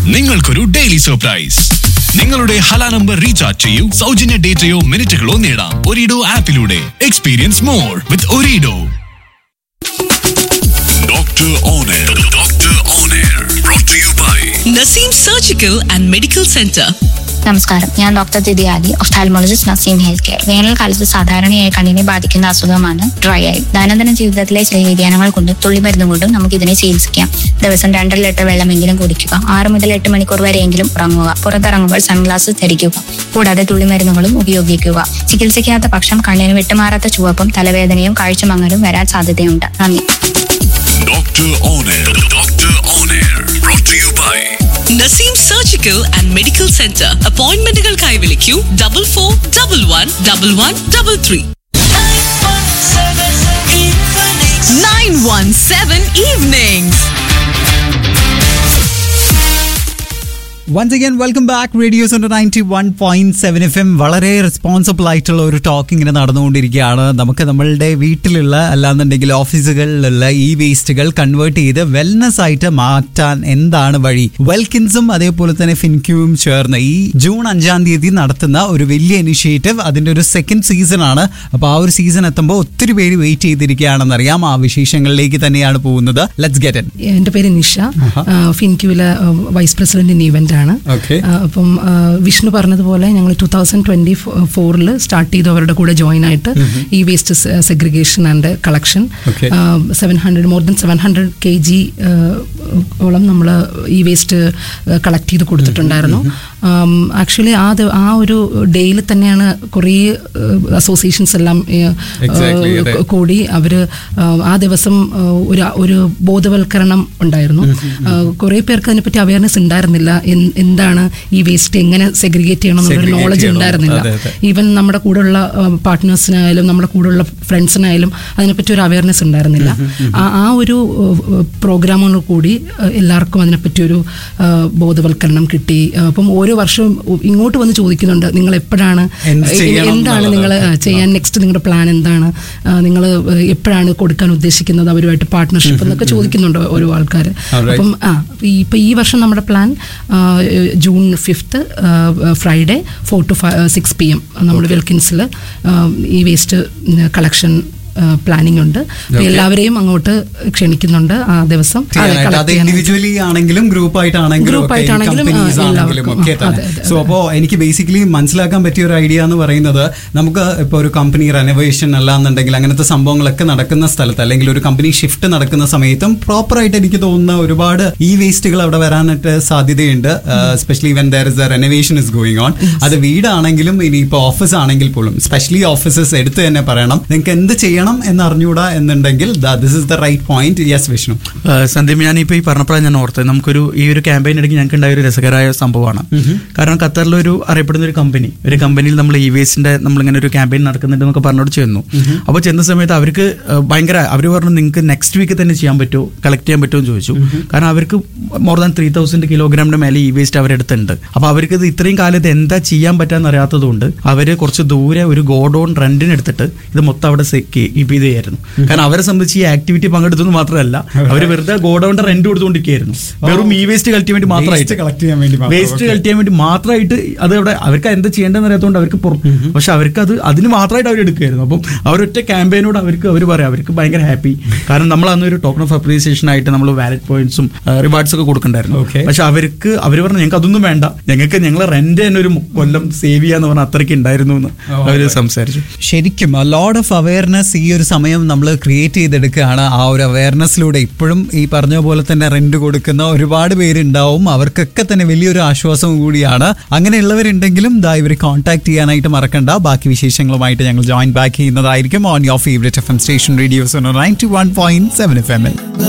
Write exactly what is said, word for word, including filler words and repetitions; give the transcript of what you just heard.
നിങ്ങൾക്കൊരു daily surprise. നിങ്ങളുടെ Hala number recharge ചെയ്യൂ, സൗജന്യ ഡേറ്റയോ മിനിറ്റുകളോ നേടാം ഒരിഡോ ആപ്പിലൂടെ. Experience more with ഒരിഡോ. Doctor On Air. Doctor On Air. Brought to you by Naseem Surgical and Medical Center. നമസ്കാരം, ഞാൻ doctor ദിദിയാലി, ophthalmologist, Naseem health care. വേനൽക്കാലത്ത് സാധാരണയായി കണ്ണിനെ ബാധിക്കുന്ന അസുഖമാണ് ഡ്രൈ ഐ. ദൈനംദിന ജീവിതത്തിലെ ചില വ്യതിയാനങ്ങൾ കൊണ്ടും തുള്ളിമരുന്ന് കൊണ്ടും നമുക്ക് ഇതിനെ ചികിത്സിക്കാം. ദിവസം രണ്ടര ലിറ്റർ വെള്ളമെങ്കിലും കുടിക്കുക. ആറ് മുതൽ എട്ട് മണിക്കൂർ വരെയെങ്കിലും ഉറങ്ങുക. പുറത്തിറങ്ങുമ്പോൾ സൺഗ്ലാസ് ധരിക്കുക. കൂടാതെ തുള്ളിമരുന്നുകളും ഉപയോഗിക്കുക. ചികിത്സിക്കാത്ത പക്ഷം കണ്ണിന് വിട്ടുമാറാത്ത ചുവപ്പും തലവേദനയും കാഴ്ചമങ്ങലും വരാൻ സാധ്യതയുണ്ട്. നന്ദി. Doctor On Air. Doctor On Air. Brought to you by Naseem Surgical and Medical Center. അപ്പോയിന്റ്മെന്റുകൾക്കായി വിളിക്കൂ double four double one double one double three. Nine one seven evenings. Once again, welcome back. Radio Center ninety-one point seven F M. വളരെ responsible ആയിട്ടുള്ള ഒരു talk ഇങ്ങനെ നടന്നുകൊണ്ടിരിക്കുകയാണ്. നമുക്ക് നമ്മളുടെ വീട്ടിലുള്ള അല്ലാന്നുണ്ടെങ്കിൽ ഓഫീസുകളിലുള്ള ഈ വേസ്റ്റുകൾ കൺവേർട്ട് ചെയ്ത് വെൽനസ് ആയിട്ട് മാറ്റാൻ എന്താണ് വഴി? വെൽക്കിൻസും അതേപോലെ തന്നെ ഫിൻക്യൂവും ചേർന്ന് ഈ ജൂൺ അഞ്ചാം തീയതി നടത്തുന്ന ഒരു വലിയ ഇനിഷ്യേറ്റീവ്, അതിന്റെ ഒരു സെക്കൻഡ് സീസൺ ആണ്. അപ്പോൾ ആ ഒരു സീസൺ എത്തുമ്പോൾ ഒത്തിരി പേര് വെയിറ്റ് ചെയ്തിരിക്കുകയാണെന്നറിയാം. ആ വിശേഷങ്ങളിലേക്ക് തന്നെയാണ് പോകുന്നത്. Let's get in. എന്റെ പേര് നിഷ, ഫിൻക്യൂവിലെ വൈസ് പ്രസിഡന്റ് ഇവന്റ് ആണ്. അപ്പം വിഷ്ണു പറഞ്ഞതുപോലെ ഞങ്ങൾ ടൂ തൗസൻഡ് ട്വന്റി ഫോറിൽ സ്റ്റാർട്ട് ചെയ്തു അവരുടെ കൂടെ ജോയിൻ ആയിട്ട് ഈ waste segregation and collection. Seven hundred more than seven hundred K G ഓളം നമ്മൾ ഈ വേസ്റ്റ് കളക്ട് ചെയ്ത് കൊടുത്തിട്ടുണ്ടായിരുന്നു. ആക്ച്വലി ആ ആ ഒരു ഡേയിൽ തന്നെയാണ് കുറേ അസോസിയേഷൻസ് എല്ലാം കൂടി അവര് ആ ദിവസം ഒരു ഒരു ബോധവൽക്കരണം ഉണ്ടായിരുന്നു. കുറേ പേർക്ക് അതിനെപ്പറ്റി അവയർനെസ് ഉണ്ടായിരുന്നില്ല. എന്താണ് ഈ വേസ്റ്റ്, എങ്ങനെ സെഗ്രിഗേറ്റ് ചെയ്യണം എന്നൊരു നോളജ് ഉണ്ടായിരുന്നില്ല. ഈവൻ നമ്മുടെ കൂടെയുള്ള പാർട്ട്നേഴ്സിനായാലും നമ്മുടെ കൂടെയുള്ള ഫ്രണ്ട്സിനായാലും അതിനെപ്പറ്റി ഒരു അവയർനെസ് ഉണ്ടായിരുന്നില്ല. ആ ഒരു പ്രോഗ്രാമുകൾ കൂടി എല്ലാവർക്കും അതിനെപ്പറ്റി ഒരു ബോധവൽക്കരണം കിട്ടി. അപ്പം ഓരോ വർഷവും ഇങ്ങോട്ട് വന്ന് ചോദിക്കുന്നുണ്ട്, നിങ്ങൾ എപ്പോഴാണ്, എന്താണ് നിങ്ങൾ ചെയ്യാൻ നെക്സ്റ്റ്, നിങ്ങളുടെ പ്ലാൻ എന്താണ്, നിങ്ങൾ എപ്പോഴാണ് കൊടുക്കാൻ ഉദ്ദേശിക്കുന്നത് അവരുമായിട്ട് പാർട്ട്ണർഷിപ്പ് എന്നൊക്കെ ചോദിക്കുന്നുണ്ട് ഓരോ ആൾക്കാർ. അപ്പം ആ ഇപ്പം ഈ വർഷം നമ്മുടെ plan June fifth Friday four to six P M നമ്മൾ വിൽക്കിൻസിൽ ഈ വേസ്റ്റ് കളക്ഷൻ പ്ലാനിംഗ് ഉണ്ട്. എല്ലാവരെയും അങ്ങോട്ട് ക്ഷണിക്കുന്നുണ്ട് ആ ദിവസം. ഇൻഡിവിജ്വലി ആണെങ്കിലും ഗ്രൂപ്പ് ആയിട്ടാണെങ്കിലും ഒക്കെ തന്നെ. സോ അപ്പോൾ എനിക്ക് ബേസിക്കലി മനസ്സിലാക്കാൻ പറ്റിയ ഒരു ഐഡിയ എന്ന് പറയുന്നത്, നമുക്ക് ഇപ്പോൾ ഒരു കമ്പനി റെനോവേഷൻ അല്ലാന്നുണ്ടെങ്കിൽ അങ്ങനത്തെ സംഭവങ്ങളൊക്കെ നടക്കുന്ന സ്ഥലത്ത് അല്ലെങ്കിൽ ഒരു കമ്പനി ഷിഫ്റ്റ് നടക്കുന്ന സമയത്തും പ്രോപ്പറായിട്ട് എനിക്ക് തോന്നുന്ന ഒരുപാട് ഈ വേസ്റ്റുകൾ അവിടെ വരാനായിട്ട് സാധ്യതയുണ്ട്. Especially when there is A renovation is going on. അത് വീടാണെങ്കിലും ഇനിയിപ്പോൾ ഓഫീസ് ആണെങ്കിൽ പോലും, സ്പെഷ്യലി ഓഫീസസ് എടുത്ത് തന്നെ പറയണം നിങ്ങൾക്ക് എന്ത് ചെയ്യണം എന്നറിഞ്ഞൂടാ എന്നുണ്ടെങ്കിൽ this is the right point. Yes Vishnu. Sandeep, ഞാനിപ്പോൾ ഈ പറഞ്ഞപ്പോഴാണ് ഞാൻ ഓർത്തത്, നമുക്കൊരു ഈ ഒരു ക്യാമ്പയിൻ ഇടയ്ക്ക് ഞങ്ങൾക്ക് ഉണ്ടായ ഒരു രസകരമായ സംഭവമാണ്. കാരണം ഖത്തറിലൊരു അറിയപ്പെടുന്ന ഒരു കമ്പനി ഒരു കമ്പനിയിൽ നമ്മൾ ഇ വേസ്റ്റിന്റെ നമ്മളിങ്ങനെ ഒരു ക്യാമ്പയിൻ നടക്കുന്നുണ്ട് എന്നൊക്കെ പറഞ്ഞോട് ചെന്നു. അപ്പോൾ ചെന്ന സമയത്ത് അവർക്ക് ഭയങ്കര അവർ പറഞ്ഞു നിങ്ങൾക്ക് നെക്സ്റ്റ് വീക്ക് തന്നെ ചെയ്യാൻ പറ്റുമോ, കളക്ട് ചെയ്യാൻ പറ്റുമോ എന്ന് ചോദിച്ചു. കാരണം അവർക്ക് മോർ ദാൻ ത്രീ തൗസൻഡ് കിലോഗ്രാമിന്റെ മേലെ ഇ വേസ്റ്റ് അവരെടുത്തുണ്ട്. അപ്പോൾ അവർക്ക് ഇത് ഇത്രയും കാലത്ത് എന്താ ചെയ്യാൻ പറ്റാന്ന് അറിയാത്തതുകൊണ്ട് അവർ കുറച്ച് ദൂരെ ഒരു ഗോഡൌൺ റെന്റിന് എടുത്തിട്ട് ഇത് മൊത്തം അവിടെ കീപ്പ് ചെയ്തായിരുന്നു. കാരണം അവരെ സംബന്ധിച്ച് ഈ ആക്ടിവിറ്റി പങ്കെടുത്തെന്ന് മാത്രമല്ല, അവർ വെറുതെ ഗോഡൌണിന്റെ റെന്റ് കൊടുത്തുകൊണ്ടിരിക്കുകയായിരുന്നു. വെറും ഈ വേസ്റ്റ് കളക്ട് ചെയ്യാൻ വേണ്ടി മാത്രമായിട്ട് കളക്ട് ചെയ്യാൻ വേണ്ടി വേസ്റ്റ് കളക്ട് ചെയ്യാൻ വേണ്ടി മാത്രമായിട്ട് അത് അവിടെ അവർക്ക് എന്താ ചെയ്യേണ്ടതെന്ന് അറിയാത്തതുകൊണ്ട് അവർക്ക് പക്ഷെ അവർക്ക് അത് അതിന് മാത്രമായിട്ട് അവർ എടുക്കുമായിരുന്നു. അപ്പം അവരൊറ്റ ക്യാമ്പയിനോട് അവർക്ക് അവർ പറയാം അവർക്ക് ഭയങ്കര ഹാപ്പി. കാരണം നമ്മൾ അന്നൊരു ടോക്കൺ ഓഫ് അപ്രീസിയേഷൻ ആയിട്ട് നമ്മൾ വാലറ്റ് പോയിന്റ്സും റിവാർഡ്സ് ഒക്കെ കൊടുക്കണ്ടായിരുന്നു. പക്ഷെ അവർക്ക് അവർ പറഞ്ഞു ഞങ്ങൾക്ക് അതൊന്നും വേണ്ട, ഞങ്ങൾക്ക് ഞങ്ങളെ റെന്റ് തന്നെ ഒരു കൊല്ലം സേവ് ചെയ്യാന്ന് പറഞ്ഞാൽ അത്രയ്ക്ക് ഉണ്ടായിരുന്നു എന്ന് അവർ സംസാരിച്ചു. ശരിക്കും ലോഡ് ഓഫ് അവയർനെസ് ഈ ഒരു സമയം നമ്മൾ ക്രിയേറ്റ് ചെയ്തെടുക്കുകയാണ്. ആ ഒരു അവയർനെസ്സിലൂടെ ഇപ്പോഴും ഈ പറഞ്ഞ പോലെ തന്നെ റെന്റ് കൊടുക്കുന്ന ഒരുപാട് പേരുണ്ടാവും. അവർക്കൊക്കെ തന്നെ വലിയൊരു ആശ്വാസവും കൂടിയാണ്. അങ്ങനെയുള്ളവരുണ്ടെങ്കിലും ദാ ഇവരെ കോൺടാക്ട് ചെയ്യാനായിട്ട് മറക്കണ്ട. ബാക്കി വിശേഷങ്ങളുമായിട്ട് ഞങ്ങൾ ജോയിൻ ബാക്ക് ചെയ്യുന്നതായിരിക്കും on your favourite F M station radio Suno ninety one point seven F M.